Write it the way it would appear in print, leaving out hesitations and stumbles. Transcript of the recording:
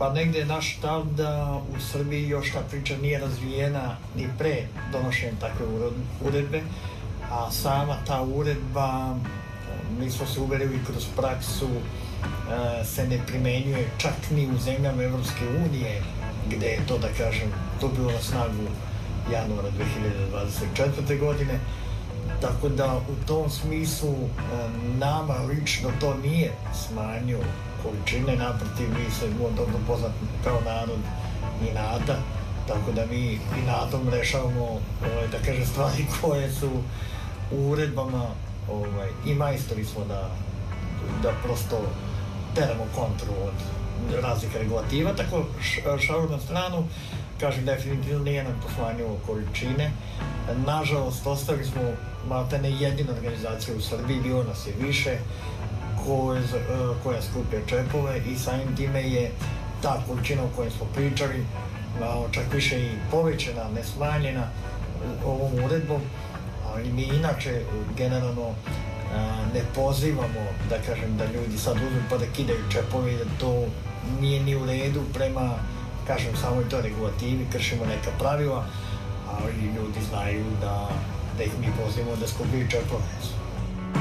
Pa negdje je naš stav da u Srbiji još ta priča nije razvijena ni pre donošenja takve uredbe, a sama ta uredba, mi smo se uverili kroz praksu, se ne primenjuje čak ni u zemljama Evropske unije, gde je to, da kažem, stupilo na snagu januara 2024. godine. Tako da u tom smislu nama lično to nije smanjio količine, naprotiv, mi se dobro poznati kao narod inata, tako da mi inatom rešavamo, da kažem, stvari koje su u uredbama i majstori smo da prosto teramo kontru od razlika regulativa, tako šalu na stranu, kažem, definitivno nije nam posmanjivo količine. Nažalost, ostali smo maltene jedina organizacija u Srbiji, bilo nas je više, koja skuplja čepove i samim time je ta količina o kojoj smo pričali čak više i povećana, ne smanjena ovom uredbom, ali mi inače generalno ne pozivamo, da kažem, da ljudi sad uzmu pa da kidaju čepove i da to nije ni u redu prema, kažem, samoj toj regulativi, kršimo neka pravila, ali ljudi znaju da ih mi pozivamo da skupljaju čepove.